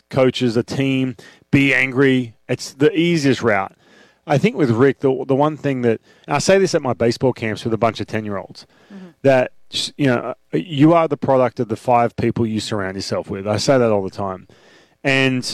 coaches, a team, be angry. It's the easiest route. I think with Rick, the one thing that, and I say this at my baseball camps with a bunch of 10-year-olds, that, you are the product of the 5 people you surround yourself with. I say that all the time. And,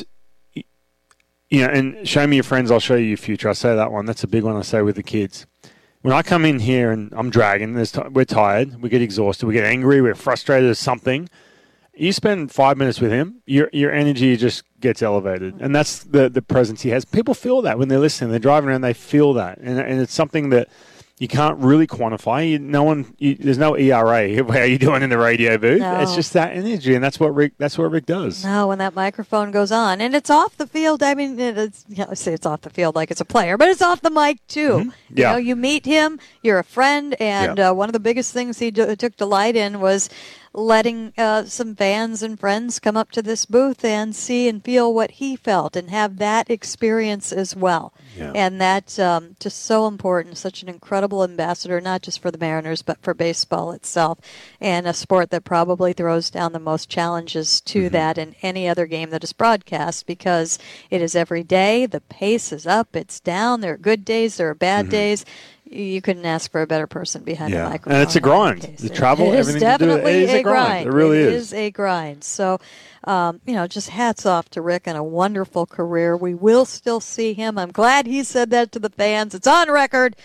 and show me your friends, I'll show you your future. I say that one. That's a big one I say with the kids. When I come in here and I'm dragging, we're tired, we get exhausted, we get angry, we're frustrated at something. You spend 5 minutes with him, your energy just gets elevated. And that's the presence he has. People feel that when they're listening. They're driving around, they feel that. And it's something that you can't really quantify. There's no ERA. How are you doing in the radio booth? No. It's just that energy, and that's what Rick does. No, when that microphone goes on, and it's off the field. I mean, I say it's off the field like it's a player, but it's off the mic too. Mm-hmm. Yeah. You meet him, you're a friend, and one of the biggest things he took delight in was letting some fans and friends come up to this booth and see and feel what he felt and have that experience as well. Yeah. And that's just so important, such an incredible ambassador, not just for the Mariners, but for baseball itself, and a sport that probably throws down the most challenges to that in any other game that is broadcast, because it is every day, the pace is up, it's down, there are good days, there are bad days. You couldn't ask for a better person behind the microphone. And it's a grind. The travel, everything you do, it is a grind. It really is. It is a grind. So, just hats off to Rick and a wonderful career. We will still see him. I'm glad he said that to the fans. It's on record.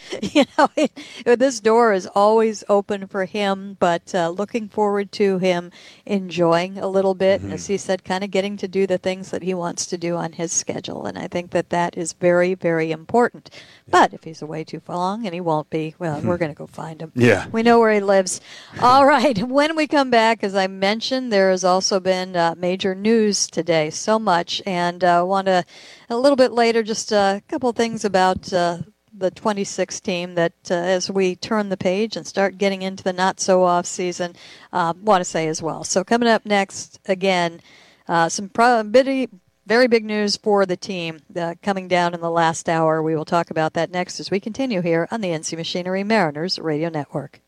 This door is always open for him, but looking forward to him enjoying a little bit. And as he said, kind of getting to do the things that he wants to do on his schedule. And I think that is very, very important. But if he's away too long, and he won't be, well, we're going to go find him. Yeah. We know where he lives. All right. When we come back, as I mentioned, there has also been major news today, so much. And I want to, a little bit later, just a couple things about the 26 team that as we turn the page and start getting into the not-so-off season, want to say as well. So coming up next, again, some very big news for the team coming down in the last hour. We will talk about that next as we continue here on the NC Machinery Mariners Radio Network.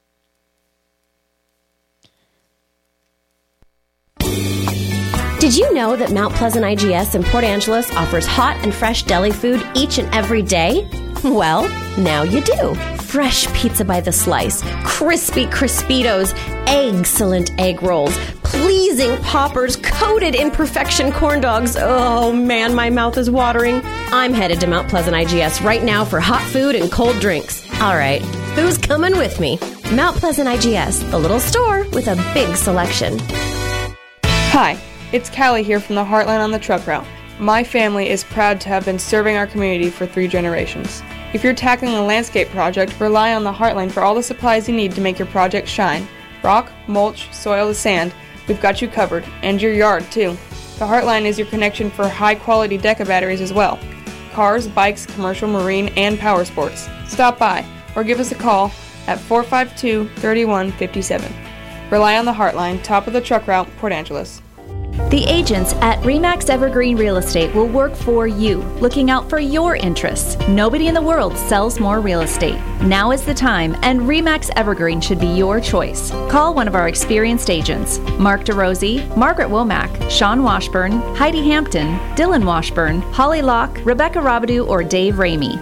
Did you know that Mount Pleasant IGS in Port Angeles offers hot and fresh deli food each and every day? Well, now you do. Fresh pizza by the slice, crispy Crispitos, excellent egg rolls, pleasing poppers, coated in perfection corn dogs. Oh man, my mouth is watering. I'm headed to Mount Pleasant IGS right now for hot food and cold drinks. All right, who's coming with me? Mount Pleasant IGS, the little store with a big selection. Hi, it's Callie here from the Heartline on the Truck Route. My family is proud to have been serving our community for 3 generations. If you're tackling a landscape project, rely on the Heartline for all the supplies you need to make your project shine. Rock, mulch, soil to sand, we've got you covered, and your yard too. The Heartline is your connection for high-quality Deca batteries as well. Cars, bikes, commercial, marine, and power sports. Stop by or give us a call at 452-3157. Rely on the Heartline, top of the truck route, Port Angeles. The agents at RE/MAX Evergreen Real Estate will work for you, looking out for your interests. Nobody in the world sells more real estate. Now is the time, and RE/MAX Evergreen should be your choice. Call one of our experienced agents, Mark DeRosie, Margaret Womack, Sean Washburn, Heidi Hampton, Dylan Washburn, Holly Locke, Rebecca Robidoux, or Dave Ramey.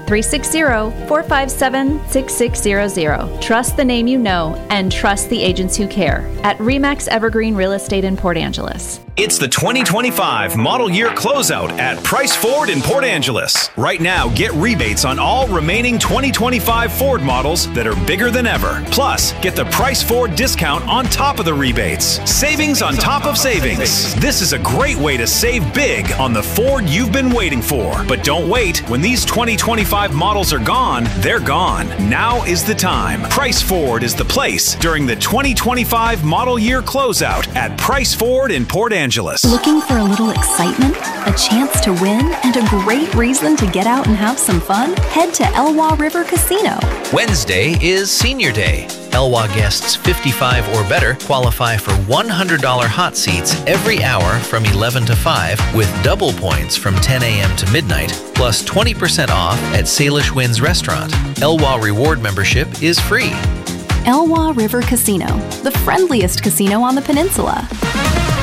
360-457-6600. Trust the name you know, and trust the agents who care at RE/MAX Evergreen Real Estate in Port Angeles. It's the 2025 model year closeout at Price Ford in Port Angeles. Right now, get rebates on all remaining 2025 Ford models that are bigger than ever. Plus, get the Price Ford discount on top of the rebates. Savings on top of savings. This is a great way to save big on the Ford you've been waiting for. But don't wait. When these 2025 models are gone, they're gone. Now is the time. Price Ford is the place during the 2025 model year closeout at Price Ford in Port Angeles. Looking for a little excitement, a chance to win, and a great reason to get out and have some fun? Head to Elwha River Casino. Wednesday is Senior Day. Elwha guests 55 or better qualify for $100 hot seats every hour from 11 to 5 with double points from 10 a.m. to midnight, plus 20% off at Salish Winds Restaurant. Elwha Reward membership is free. Elwha River Casino, the friendliest casino on the peninsula.